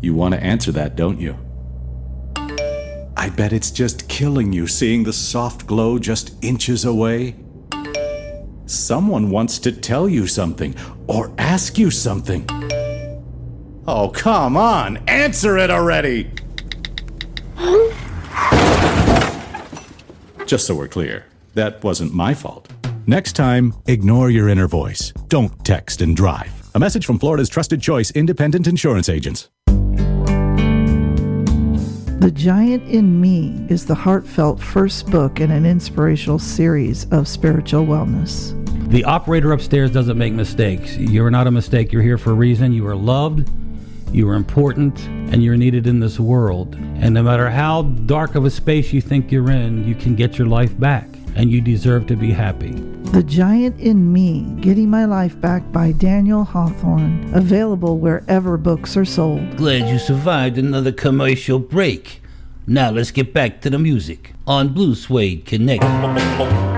You want to answer that, don't you? I bet it's just killing you seeing the soft glow just inches away. Someone wants to tell you something or ask you something. Oh, come on, answer it already! Just so we're clear, that wasn't my fault. Next time, ignore your inner voice. Don't text and drive. A message from Florida's trusted choice independent insurance agents. The Giant in Me is the heartfelt first book in an inspirational series of spiritual wellness. The operator upstairs doesn't make mistakes. You're not a mistake. You're here for a reason. You are loved, you are important, and you're needed in this world. And no matter how dark of a space you think you're in, you can get your life back, and you deserve to be happy. The Giant in Me, Getting My Life Back by Daniel Hawthorne. Available wherever books are sold. Glad you survived another commercial break. Now let's get back to the music on Blue Suede Connect.